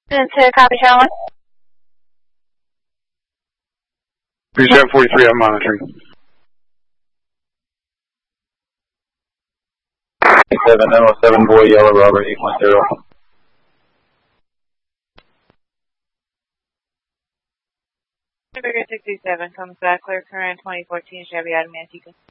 To copy channel 1. 3743, I'm monitoring. 707 boy, yellow, Robert, 810. Trigger 67 comes back, clear current 2014 Chevy out of Manteca.